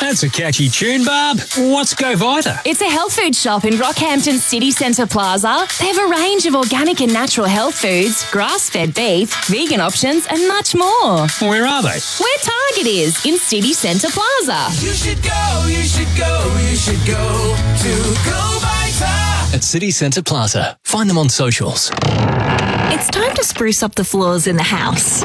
That's a catchy tune, Barb. What's Go Vita? It's a health food shop in Rockhampton City Centre Plaza. They have a range of organic and natural health foods, grass-fed beef, vegan options and much more. Where are they? Where Target is, in City Centre Plaza. You should go, you should go, you should go to Go Vita. At City Centre Plaza. Find them on socials. It's time to spruce up the floors in the house.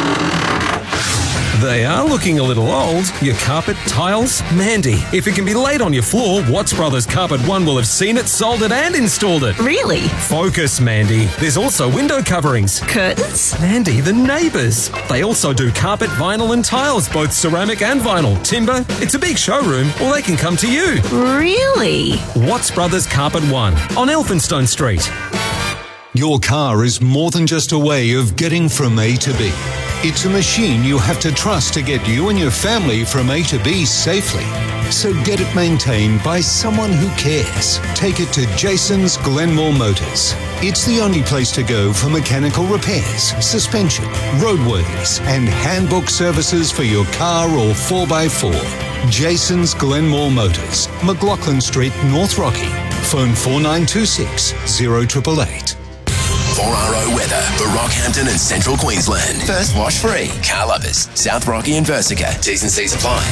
They are looking a little old. Your carpet, tiles? Mandy, if it can be laid on your floor, Watts Brothers Carpet One will have seen it, sold it and installed it. Really? Focus, Mandy. There's also window coverings. Curtains? Mandy, the neighbours. They also do carpet, vinyl and tiles, both ceramic and vinyl. Timber. It's a big showroom, or they can come to you. Really? Watts Brothers Carpet One on Elphinstone Street. Your car is more than just a way of getting from A to B. It's a machine you have to trust to get you and your family from A to B safely. So get it maintained by someone who cares. Take it to Jason's Glenmore Motors. It's the only place to go for mechanical repairs, suspension, roadworthies, and handbook services for your car or 4x4. Jason's Glenmore Motors, McLaughlin Street, North Rocky. Phone 4926 0888. 4RO weather for Rockhampton and Central Queensland. First wash free. Car lovers. South Rocky and Versica. T's and C's apply.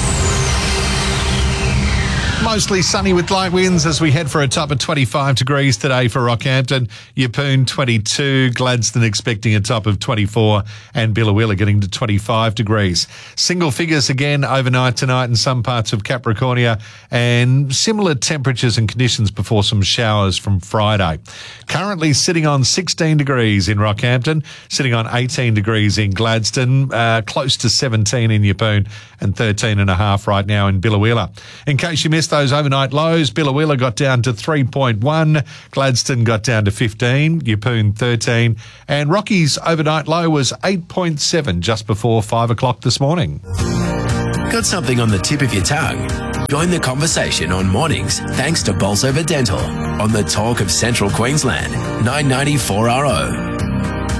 Mostly sunny with light winds as we head for a top of 25 degrees today for Rockhampton. Yeppoon 22, Gladstone expecting a top of 24 and Billawilla getting to 25 degrees. Single figures again overnight tonight in some parts of Capricornia and similar temperatures and conditions before some showers from Friday. Currently sitting on 16 degrees in Rockhampton, sitting on 18 degrees in Gladstone, close to 17 in Yeppoon and 13.5 right now in Billawilla. In case you missed those overnight lows, Billawilla got down to 3.1, Gladstone got down to 15, Yeppoon 13, and Rocky's overnight low was 8.7 just before 5 o'clock this morning. Got something on the tip of your tongue? Join the conversation on mornings thanks to Bolsover Dental on the Talk of Central Queensland, 990 4RO.